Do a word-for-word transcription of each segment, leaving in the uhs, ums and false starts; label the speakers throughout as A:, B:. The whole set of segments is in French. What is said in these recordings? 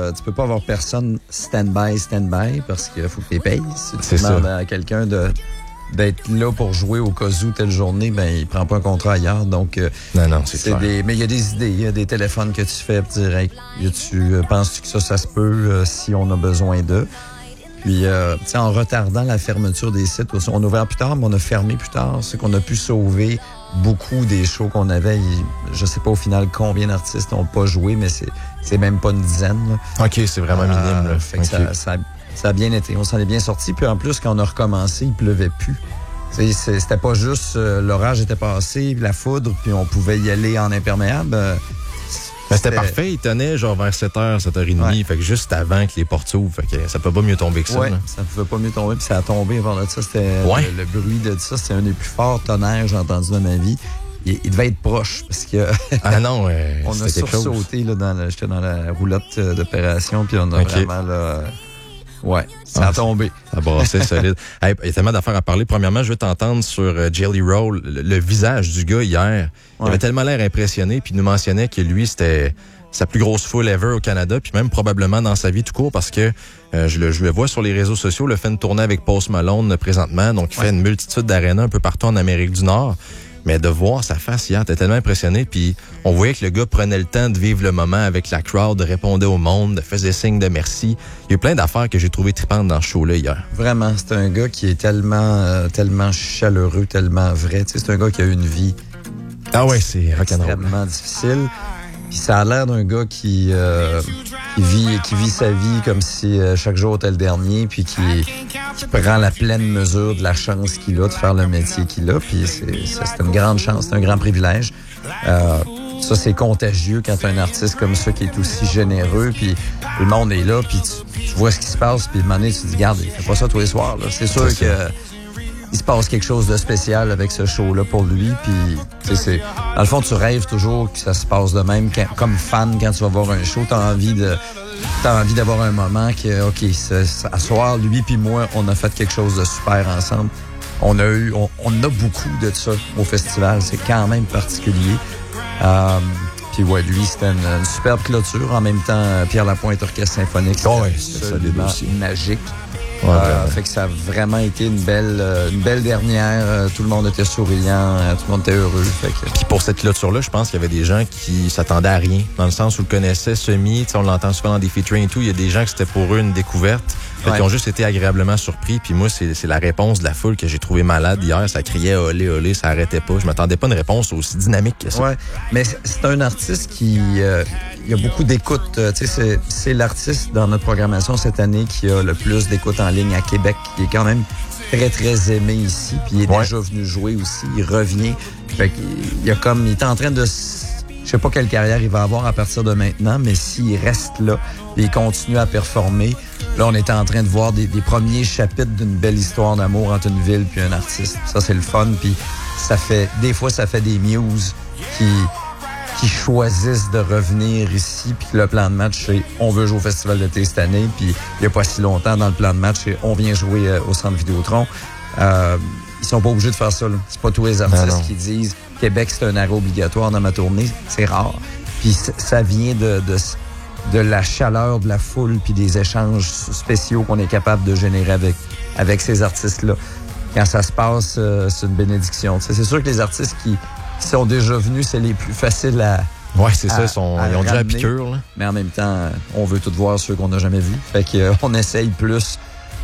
A: euh, tu peux pas avoir personne stand-by, stand-by, parce qu'il faut que tu payes. Si tu
B: C'est
A: demandes
B: ça.
A: à quelqu'un de d'être là pour jouer au cas où telle journée, ben il prend pas un contrat ailleurs. Donc, euh,
B: Non, non, c'est,
A: c'est
B: clair.
A: des. Mais il y a des idées, il y a des téléphones que tu fais direct. Tu euh, penses-tu que ça, ça se peut euh, si on a besoin d'eux? Puis, euh, tu sais, en retardant la fermeture des sites aussi, on a ouvert plus tard, mais on a fermé plus tard. C'est qu'on a pu sauver beaucoup des shows qu'on avait. Je sais pas au final combien d'artistes n'ont pas joué, mais c'est, c'est même pas une dizaine. Là.
B: OK, c'est vraiment
A: Euh,
B: minime. Là.
A: Fait que
B: Okay.
A: ça, ça, ça a bien été. On s'en est bien sorti. Puis en plus, quand on a recommencé, il pleuvait plus. Tu sais, c'était pas juste euh, l'orage était passé, la foudre, puis on pouvait y aller en imperméable. Euh,
B: Mais c'était parfait, il tenait genre vers sept heures, sept heures trente,
A: Ouais.
B: fait que juste avant que les portes s'ouvrent, fait que ça peut pas mieux tomber que ça.
A: Ouais,
B: là.
A: ça pouvait pas mieux tomber, puis ça a tombé avant de ça. C'était
B: Ouais.
A: le, le bruit de ça, c'est un des plus forts tonnerres que j'ai entendu de ma vie. Il, il devait être proche parce que
B: Ah non, euh,
A: on a
B: c'était quelque chose.
A: sursauté là dans le, j'étais dans la roulotte euh, d'opération, puis on a
B: Ok.
A: vraiment là, euh, ouais, ça
B: Ah,
A: a tombé.
B: Ça brassait solide. Hey, il y a tellement d'affaires à parler. Premièrement, je veux t'entendre sur euh, Jelly Roll, le, le visage du gars hier. Il
A: Ouais.
B: avait tellement l'air impressionné, puis il nous mentionnait que lui, c'était sa plus grosse foule ever au Canada, puis même probablement dans sa vie tout court, parce que euh, je, le, je le vois sur les réseaux sociaux, le fait une tournée avec Post Malone euh, présentement, donc il
A: Ouais.
B: fait une multitude d'arénas un peu partout en Amérique du Nord. Mais de voir sa face hier, t'es tellement impressionné, puis on voyait que le gars prenait le temps de vivre le moment avec la crowd, répondait au monde, faisait signe de merci. Il y a eu plein d'affaires que j'ai trouvé tripantes dans ce show-là hier.
A: Vraiment, c'est un gars qui est tellement, euh, tellement chaleureux, tellement vrai. Tu sais, c'est un gars qui a eu une vie
B: Ah ouais, c'est rock'n'roll.
A: extrêmement difficile. Puis ça a l'air d'un gars qui, euh, qui vit qui vit sa vie comme si euh, chaque jour était le dernier, puis qui, qui prend la pleine mesure de la chance qu'il a de faire le métier qu'il a. Puis c'est, c'est, c'est une grande chance, c'est un grand privilège. Euh, ça, c'est contagieux quand t'as un artiste comme ça qui est aussi généreux, puis le monde est là, puis tu, tu vois ce qui se passe, puis à un moment donné, tu te dis, regarde, il fait pas ça tous les soirs. Là. C'est sûr
B: C'est
A: que...
B: ça.
A: Il se passe quelque chose de spécial avec ce show-là pour lui. Puis, tu sais, c'est, dans le fond, tu rêves toujours que ça se passe de même. Quand, comme fan, quand tu vas voir un show, t'as envie de, t'as envie d'avoir un moment que, OK, c'est, c'est, à soir, lui puis moi, on a fait quelque chose de super ensemble. On a eu, on, on a beaucoup de ça au festival. C'est quand même particulier. Euh, puis ouais, lui, c'était une, une superbe clôture. En même temps, Pierre Lapointe, Orchestre symphonique, c'était
B: Oh ouais, c'était solide
A: absolument
B: aussi.
A: magique.
B: Ouais,
A: Euh,
B: vraiment.
A: fait que ça a vraiment été une belle, euh, une belle dernière. Euh, tout le monde était souriant, euh, tout le monde était heureux. Fait que,
B: Puis pour cette clôture-là, je pense qu'il y avait des gens qui s'attendaient à rien, dans le sens où le connaissaient semi, tu sais, on l'entend souvent dans des featuring et tout, il y a des gens qui c'était pour eux une découverte, fait
A: Ouais.
B: qu'ils ont juste été agréablement surpris, puis moi, c'est, c'est la réponse de la foule que j'ai trouvé malade hier, ça criait olé olé, ça arrêtait pas, je m'attendais pas à une réponse aussi dynamique que ça.
A: ouais, mais c'est- c'est un artiste qui, euh, il y a beaucoup d'écoute. Euh, tu sais, c'est, c'est l'artiste dans notre programmation cette année qui a le plus d'écoute en ligne à Québec. Il est quand même très très aimé ici, puis il est
B: Ouais.
A: déjà venu jouer aussi. Il revient. Fait qu'il il a comme, il est en train de s- je sais pas quelle carrière il va avoir à partir de maintenant, mais s'il reste là et il continue à performer, là, on est en train de voir des, des premiers chapitres d'une belle histoire d'amour entre une ville puis un artiste. Ça, c'est le fun. Puis ça fait, des fois, ça fait des muses qui, qui choisissent de revenir ici, puis que le plan de match, c'est on veut jouer au Festival d'été cette année, puis il n'y a pas si longtemps, dans le plan de match, c'est on vient jouer euh, au Centre Vidéotron. Euh, ils sont pas obligés de faire ça. Là. C'est pas tous les
B: Ben
A: artistes
B: non.
A: qui disent Québec, c'est un arrêt obligatoire dans ma tournée. C'est rare. Puis c- ça vient de, de, de la chaleur de la foule, puis des échanges spéciaux qu'on est capable de générer avec, avec ces artistes-là. Quand ça se passe, euh, c'est une bénédiction. Tu sais, c'est sûr que les artistes qui, qui sont déjà venus, c'est les plus faciles à...
B: Ouais, c'est
A: À-
B: ça, ils, sont,
A: à
B: ils ont déjà la
A: ramener.
B: piqûre, là.
A: Mais en même temps, euh, on veut tout voir ceux qu'on n'a jamais vus. Fait que euh, on essaye plus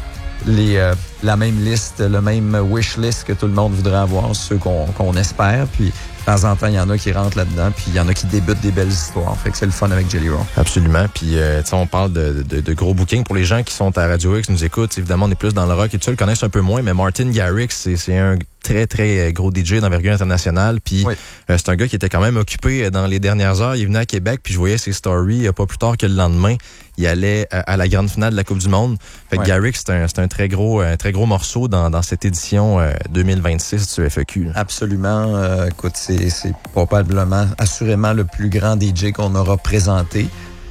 A: les euh, la même liste, le même wish list que tout le monde voudrait avoir, ceux qu'on qu'on espère. Puis de temps en temps, il y en a qui rentrent là-dedans, puis il y en a qui débutent des belles histoires. Fait que c'est le fun avec Jelly Roll.
B: Absolument. Puis, euh, tu sais, on parle de, de, de gros bookings. Pour les gens qui sont à Radio X, qui nous écoutent, évidemment, on est plus dans le rock et tout ça, le connaissent un peu moins, mais Martin Garrix, c'est, c'est un très, très gros D J d'envergure internationale. Puis,
A: Oui.
B: euh, c'est un gars qui était quand même occupé euh, dans les dernières heures. Il venait à Québec, puis je voyais ses stories, euh, pas plus tard que le lendemain. Il allait à, à la grande finale de la Coupe du Monde. Fait que
A: Ouais.
B: Garrix, c'est un, c'est un très gros, un très gros morceau dans, dans cette édition euh, deux mille vingt-six du F E Q. Là.
A: Absolument. Euh, écoute, c'est, c'est probablement, assurément le plus grand D J qu'on aura présenté.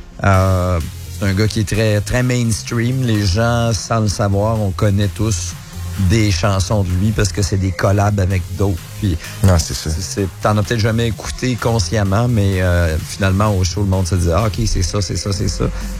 A: Euh, c'est un gars qui est très, très mainstream. Les gens, sans le savoir, on connaît tous des chansons de lui parce que c'est des collabs avec d'autres. Puis
B: Non, c'est ça.
A: c'est, c'est, t'en as peut-être jamais écouté consciemment, mais euh, finalement, au show, le monde se dit « Ah, OK, c'est ça, c'est ça, c'est ça. »